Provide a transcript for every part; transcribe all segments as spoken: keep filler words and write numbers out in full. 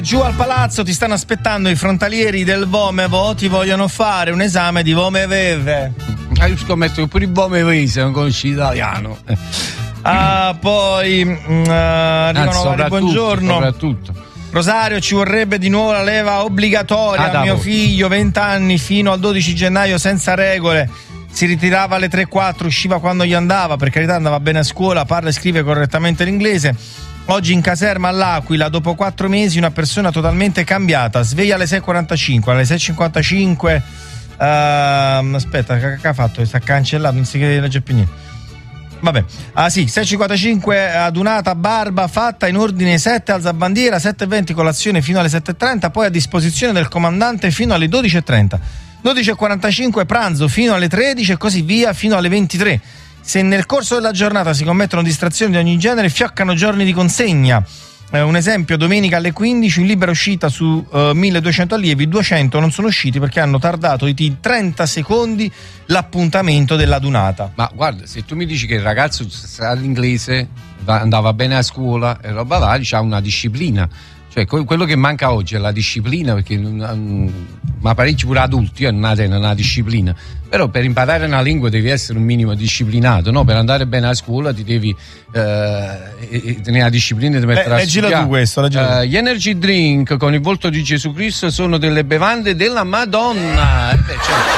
Giù al palazzo ti stanno aspettando i frontalieri del Vomevo, ti vogliono fare un esame di Vomeveve. Ah, io scommetto che pure il Vomevese non conosci l'italiano. Ah, poi mh, arrivano vari buongiorno. Soprattutto. Rosario, ci vorrebbe di nuovo la leva obbligatoria. Ah, mio voi. figlio, venti anni, fino al dodici gennaio senza regole. Si ritirava alle tre quattro, usciva quando gli andava, per carità andava bene a scuola, parla e scrive correttamente l'inglese. Oggi in caserma all'Aquila, dopo quattro mesi, una persona totalmente cambiata. Sveglia alle sei e quarantacinque, alle sei e cinquantacinque. Uh, aspetta, che ha fatto? Sta cancellato, non si legge più niente. Vabbè, ah sì, sei e cinquantacinque adunata barba fatta in ordine sette alzabandiera, sette e venti colazione fino alle sette e trenta, poi a disposizione del comandante fino alle dodici e trenta. dodici e quarantacinque pranzo fino alle tredici e così via fino alle ventitré. Se nel corso della giornata si commettono distrazioni di ogni genere, fioccano giorni di consegna. Eh, un esempio, domenica alle quindici in libera uscita su eh, milleduecento allievi, duecento non sono usciti perché hanno tardato di trenta secondi l'appuntamento dell'adunata. Ma guarda, se tu mi dici che il ragazzo sa l'inglese, andava bene a scuola e roba va, c'ha una disciplina. Cioè, quello che manca oggi è la disciplina, perché ma parecchi pure adulti non hanno una disciplina. Però per imparare una lingua devi essere un minimo disciplinato, no? Per andare bene a scuola ti devi eh, tenere la disciplina di mettere eh, a studiare. Leggilo tu questo, leggilo tu. Uh, gli energy drink con il volto di Gesù Cristo sono delle bevande della Madonna. Eh beh,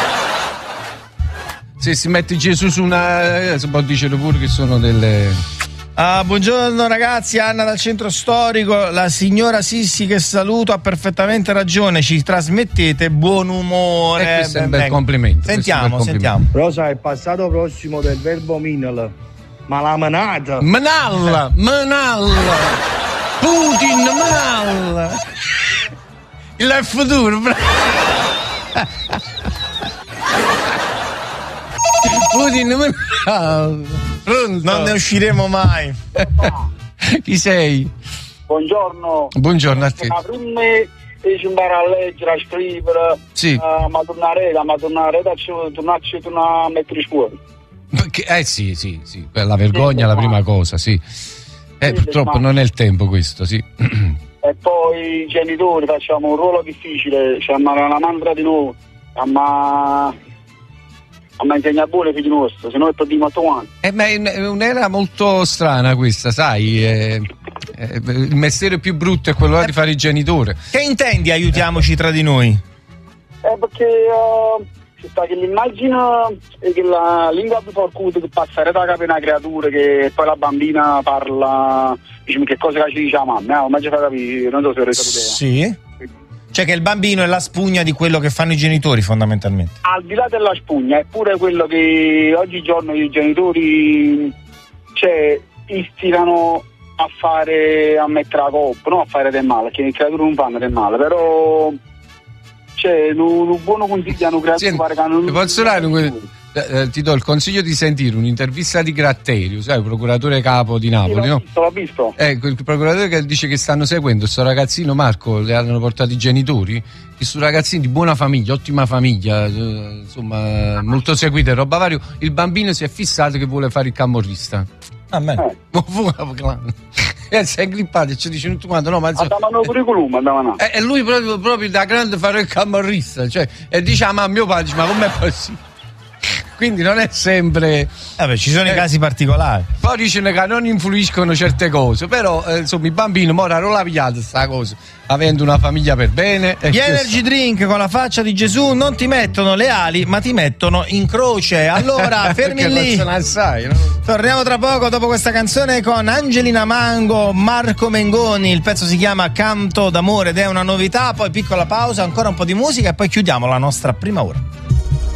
cioè, se si mette Gesù su una, si può dire pure che sono delle... Ah, buongiorno ragazzi, Anna dal centro storico. La signora Sissi che saluto ha perfettamente ragione, ci trasmettete buon umore. E questo è un bel complimento. Sentiamo, bel sentiamo. complimento. Rosa, è passato prossimo del verbo minal, ma la menata. Manalla, manalla, Putin, manalla. Il futuro. Putin, manalla. Pronto? Non ne usciremo mai. Chi sei? Buongiorno. Buongiorno a te. Ma prima ci impara a leggere, a scrivere, sì. uh, ma tornare a ma tornare a tornarci a mettere fuori. Eh sì, sì, sì, la vergogna è la prima cosa, sì. Eh, purtroppo non è il tempo questo, sì. E poi i genitori facciamo un ruolo difficile, cioè una mandra di noi, ma a me insegna buono i figli nostri, se no è per di otto anni. Eh, ma è un'era molto strana questa, sai, eh, eh, il mestiere più brutto è quello là di fare il genitore. Che intendi aiutiamoci tra di noi? Eh perché uh, ci sta che l'immagine è che la lingua più forcuta che passare da capo una creatura che poi la bambina parla, dice che cosa ci dice la mamma, no? Ma ci fa capire, non so se avrei capito. Sì. Cioè che il bambino è la spugna di quello che fanno i genitori fondamentalmente. Al di là della spugna è pure quello che oggigiorno i genitori cioè istigano a fare, a mettere la coppa, non a fare del male, perché le creature non fanno del male, però cioè un buono consiglio hanno creato Senti, fare che non posso dare un, eh, ti do il consiglio di sentire un'intervista di Gratterio, sai, il procuratore capo di Napoli, sì, l'ho no? visto, l'ho visto. Ecco, il procuratore che dice che stanno seguendo sto ragazzino, Marco, le hanno portato i genitori, questo ragazzino di buona famiglia, ottima famiglia, eh, insomma, molto seguito e roba vario, il bambino si è fissato che vuole fare il camorrista. Ah, bene. E si è grippato e ci dice tutto quanto, no, ma andavano curriculum, andavano. E lui proprio, proprio da grande fare il camorrista, cioè, e dice a mamma, mio padre, dice, ma com'è possibile? Quindi non è sempre. Vabbè, ci sono eh, i casi particolari. Poi dicono che non influiscono certe cose, però eh, insomma i bambini ora non l'ha pigliata sta cosa, avendo una famiglia per bene. Gli energy drink con la faccia di Gesù non ti mettono le ali, ma ti mettono in croce. Allora, fermi lì. Non assai, no? Torniamo tra poco dopo questa canzone con Angelina Mango, Marco Mengoni. Il pezzo si chiama Canto d'amore ed è una novità. Poi piccola pausa, ancora un po' di musica e poi chiudiamo la nostra prima ora.